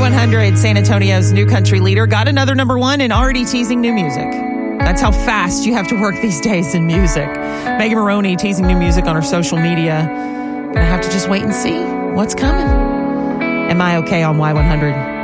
Y100, San Antonio's new country leader, got another number one and already teasing new music. That's how fast you have to work these days in music. Megan Moroney teasing new music on her social media. Gonna have to just wait and see what's coming. Am I okay on Y100?